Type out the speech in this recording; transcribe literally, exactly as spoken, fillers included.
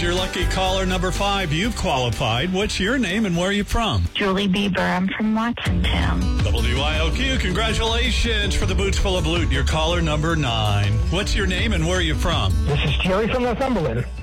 you're lucky caller number five. You've qualified. What's your name and where are you from? Julie Bieber. I'm from Watsontown. W I L Q, congratulations for the boots full of loot. You're caller number nine. What's your name and where are you from? This is Jerry from Northumberland.